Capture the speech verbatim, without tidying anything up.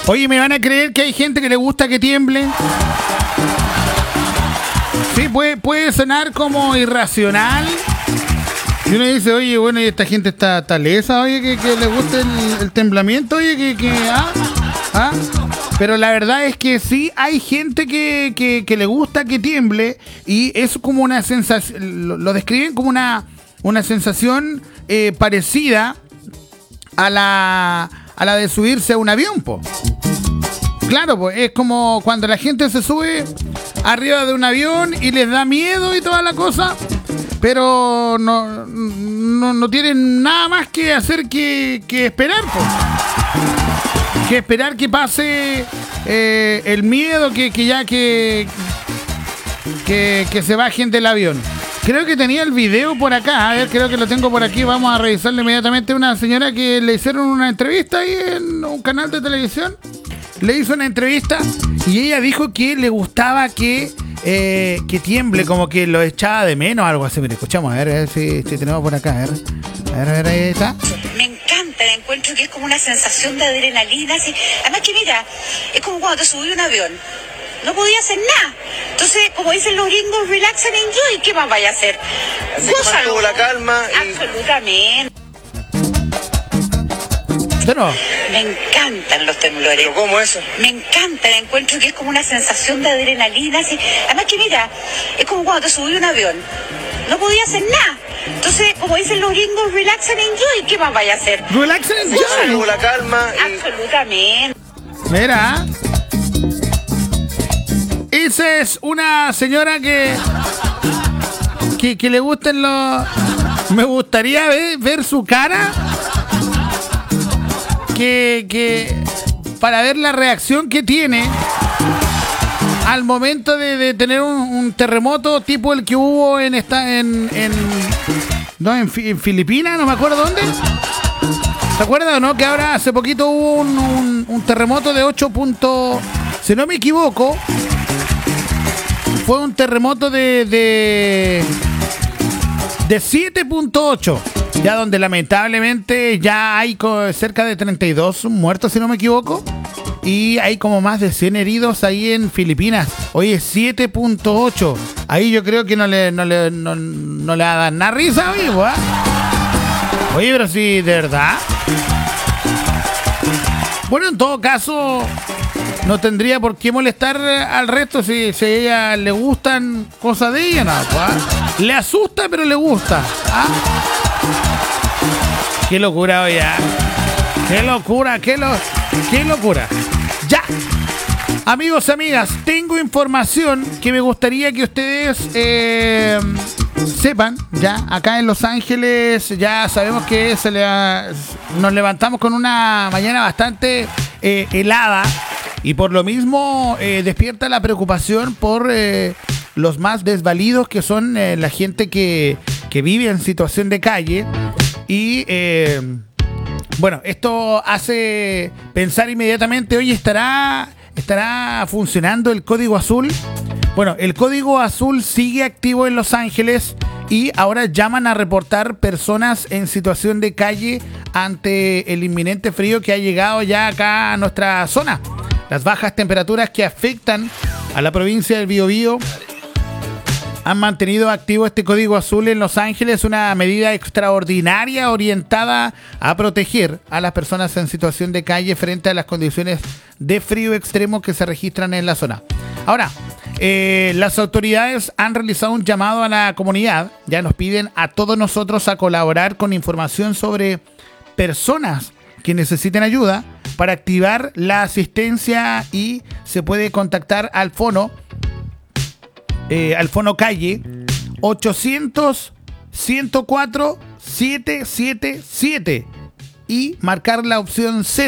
Oye, ¿me van a creer que hay gente que le gusta que tiemble? Sí, puede, puede sonar como irracional. Y uno dice, oye, bueno, y esta gente está, está lesa, oye, que, que le gusta el, el temblamiento, oye, que, que ah, ah. Pero la verdad es que sí hay gente que, que, que le gusta que tiemble y es como una sensación, lo, lo describen como una, una sensación eh, parecida a la, a la de subirse a un avión, po. Claro, pues es como cuando la gente se sube arriba de un avión y les da miedo y toda la cosa, pero no, no, no tienen nada más que hacer que, que esperar, pues. Que esperar que pase eh, el miedo, que, que ya que, que, que se bajen del avión. Creo que tenía el video por acá, a ver, creo que lo tengo por aquí, vamos a revisarlo inmediatamente. Una señora que le hicieron una entrevista ahí en un canal de televisión. Le hizo una entrevista y ella dijo que le gustaba que, eh, que tiemble, como que lo echaba de menos, algo así. Mire, escuchamos, a ver, a ver si, si tenemos por acá, a ver, a ver, a ver, ahí está. Me encanta, encuentro que es como una sensación de adrenalina, así. Además que mira, es como cuando te subí a un avión, no podía hacer nada. Entonces, como dicen los gringos, relax and enjoy, ¿qué más vaya a hacer? Gózalo. La calma y... Absolutamente. ¿No? Me encantan los temblores. ¿Pero cómo eso? Me encanta, encuentro que es como una sensación de adrenalina, así. Además que mira, es como cuando te subí a un avión, no podía hacer nada. Entonces, como dicen los gringos, relax and enjoy, ¿qué más vaya a hacer? Relax and Gózalo. enjoy. La calma y... Absolutamente. Mira. Esa es una señora que, que, que le gusten los... Me gustaría ver, ver su cara... Que, que para ver la reacción que tiene al momento de, de tener un, un terremoto tipo el que hubo en esta en, en no en, en Filipinas, no me acuerdo dónde. ¿Se acuerdan o no? Que ahora hace poquito hubo un, un, un terremoto de ocho puntos, si no me equivoco, fue un terremoto de de, de siete punto ocho. Ya donde lamentablemente ya hay co- cerca de treinta y dos muertos, si no me equivoco. Y hay como más de cien heridos ahí en Filipinas. Oye, siete punto ocho. Ahí yo creo que no le, no le, no, no le va a dar nada risa, amigo, ¿eh? Oye, pero sí, de verdad. Bueno, en todo caso, no tendría por qué molestar al resto si, si a ella le gustan cosas de ella, nada, pues. Le asusta, pero le gusta. ¿Ah? Qué locura, oye. Qué locura, qué, lo, qué locura. Ya. Amigos y amigas, tengo información que me gustaría que ustedes eh, sepan. Ya, acá en Los Ángeles ya sabemos que se le ha, nos levantamos con una mañana bastante eh, helada. Y por lo mismo eh, despierta la preocupación por eh, los más desvalidos, que son eh, la gente que, que vive en situación de calle. Y eh, bueno, esto hace pensar inmediatamente, oye, ¿estará, ¿estará funcionando el código azul? Bueno, el código azul sigue activo en Los Ángeles y ahora llaman a reportar personas en situación de calle ante el inminente frío que ha llegado ya acá a nuestra zona. Las bajas temperaturas que afectan a la provincia del Biobío han mantenido activo este código azul en Los Ángeles, una medida extraordinaria orientada a proteger a las personas en situación de calle frente a las condiciones de frío extremo que se registran en la zona. Ahora, eh, las autoridades han realizado un llamado a la comunidad, ya nos piden a todos nosotros a colaborar con información sobre personas que necesiten ayuda para activar la asistencia y se puede contactar al fono Eh, al fono calle ochocientos, ciento cuatro, setecientos setenta y siete y marcar la opción cero.